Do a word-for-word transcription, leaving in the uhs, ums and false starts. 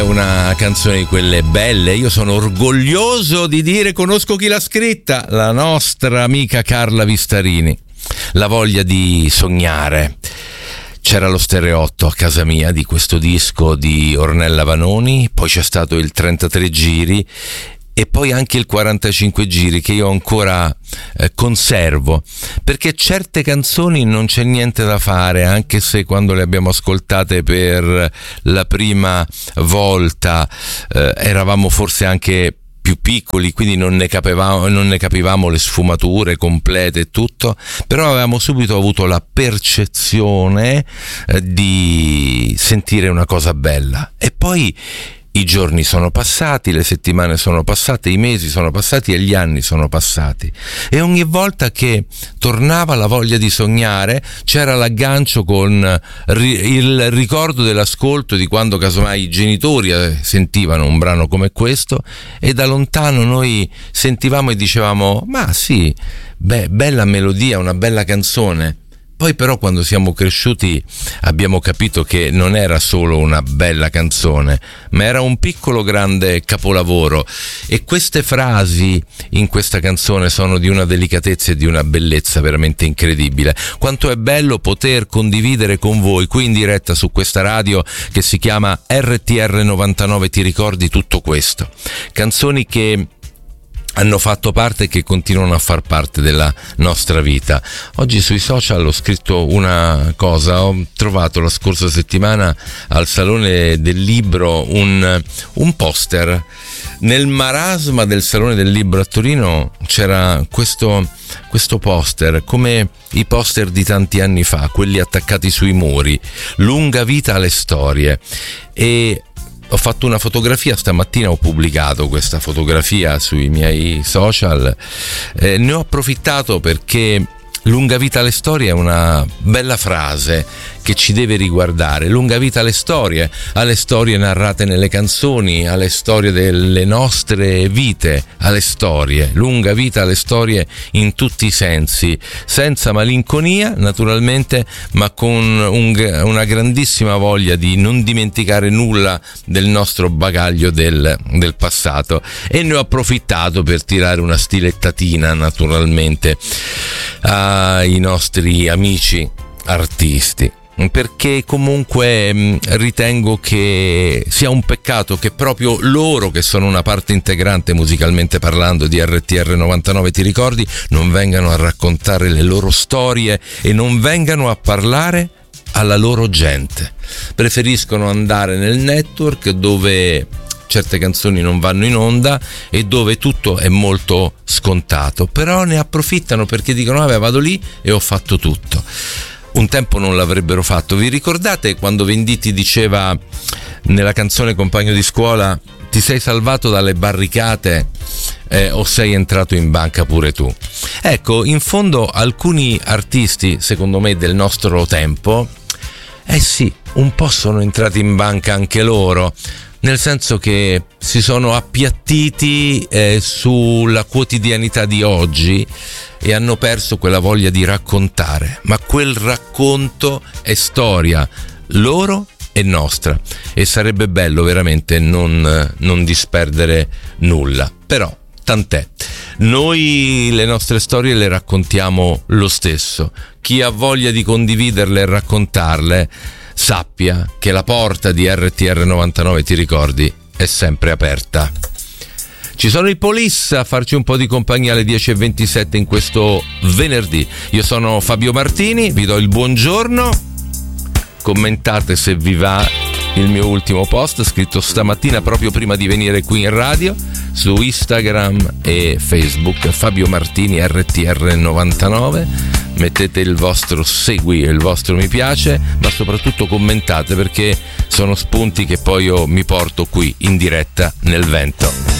una canzone di quelle belle. Io sono orgoglioso di dire conosco chi l'ha scritta, la nostra amica Carla Vistarini. La voglia di sognare. C'era lo stereotto a casa mia di questo disco di Ornella Vanoni, poi c'è stato il trentatré giri e poi anche il quarantacinque giri che io ancora eh, conservo, perché certe canzoni non c'è niente da fare, anche se quando le abbiamo ascoltate per la prima volta eh, eravamo forse anche più piccoli, quindi non ne capivamo, non ne capivamo le sfumature complete e tutto, però avevamo subito avuto la percezione eh, di sentire una cosa bella. E poi i giorni sono passati, le settimane sono passate, i mesi sono passati e gli anni sono passati, e ogni volta che tornava la voglia di sognare c'era l'aggancio con il ricordo dell'ascolto di quando casomai i genitori sentivano un brano come questo e da lontano noi sentivamo e dicevamo: ma sì, beh, bella melodia, una bella canzone. Poi però quando siamo cresciuti abbiamo capito che non era solo una bella canzone, ma era un piccolo grande capolavoro, e queste frasi in questa canzone sono di una delicatezza e di una bellezza veramente incredibile. Quanto è bello poter condividere con voi qui in diretta su questa radio che si chiama R T R novantanove, ti ricordi tutto questo? Canzoni che hanno fatto parte e che continuano a far parte della nostra vita. Oggi sui social ho scritto una cosa: ho trovato la scorsa settimana al Salone del Libro un, un poster. Nel marasma del Salone del Libro a Torino c'era questo, questo poster, come i poster di tanti anni fa, quelli attaccati sui muri: lunga vita alle storie. E ho fatto una fotografia stamattina, ho pubblicato questa fotografia sui miei social, eh, ne ho approfittato perché lunga vita alle storie è una bella frase che ci deve riguardare. Lunga vita alle storie, alle storie narrate nelle canzoni, alle storie delle nostre vite, alle storie. Lunga vita alle storie in tutti i sensi, senza malinconia naturalmente, ma con un, una grandissima voglia di non dimenticare nulla del nostro bagaglio del, del passato. E ne ho approfittato per tirare una stilettatina naturalmente ai nostri amici artisti, perché comunque mh, ritengo che sia un peccato che proprio loro, che sono una parte integrante musicalmente parlando di R T R novantanove, ti ricordi, non vengano a raccontare le loro storie e non vengano a parlare alla loro gente. Preferiscono andare nel network dove certe canzoni non vanno in onda e dove tutto è molto scontato, però ne approfittano perché dicono: vabbè, vado lì e ho fatto tutto. Un tempo non l'avrebbero fatto. Vi ricordate quando Venditti diceva nella canzone Compagno di scuola: ti sei salvato dalle barricate eh, o sei entrato in banca pure tu? Ecco, in fondo alcuni artisti, secondo me, del nostro tempo, eh sì, un po' sono entrati in banca anche loro, nel senso che si sono appiattiti eh, sulla quotidianità di oggi e hanno perso quella voglia di raccontare. Ma quel racconto è storia loro e nostra, e sarebbe bello veramente non, non disperdere nulla. Però tant'è, noi le nostre storie le raccontiamo lo stesso. Chi ha voglia di condividerle e raccontarle sappia che la porta di R T R novantanove, ti ricordi, è sempre aperta. Ci sono i Police a farci un po' di compagnia alle dieci e ventisette in questo venerdì. Io sono Fabio Martini, vi do il buongiorno. Commentate se vi va il mio ultimo post scritto stamattina proprio prima di venire qui in radio su Instagram e Facebook, Fabio Martini R T R novantanove. Mettete il vostro segui e il vostro mi piace, ma soprattutto commentate, perché sono spunti che poi io mi porto qui in diretta nel vento.